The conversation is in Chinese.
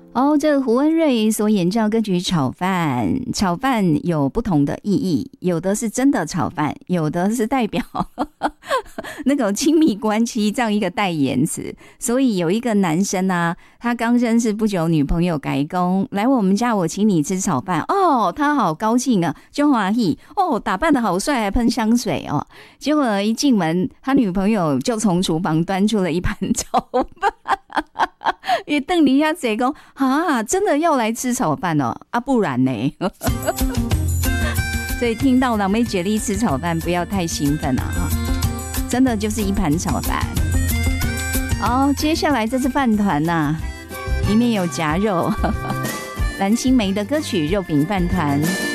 哦，这个胡恩瑞所演唱歌曲《炒饭》，炒饭有不同的意义，有的是真的炒饭，有的是代表那种亲密关系这样一个代言词。所以有一个男生啊，他刚认识不久，女朋友改工来我们家，我请你吃炒饭哦，他好高兴啊，就欢喜哦，打扮得好帅，还喷香水哦。结果一进门，他女朋友就从厨房端出了一盘炒饭。也瞪你一下嘴说啊，真的要来吃炒饭哦啊，不然呢？所以听到郎妹姐弟吃炒饭不要太兴奋啊，真的就是一盘炒饭。好，接下来这是饭团呐、里面有夹肉，蓝心湄的歌曲《肉饼饭团》。